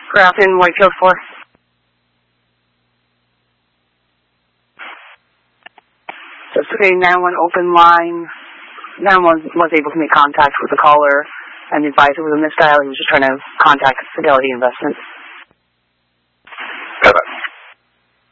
Grafton, Whitefield 4. So it's okay, 911 open line. 911 was able to make contact with the caller and advise it was a misdial. He was just trying to contact Fidelity Investments.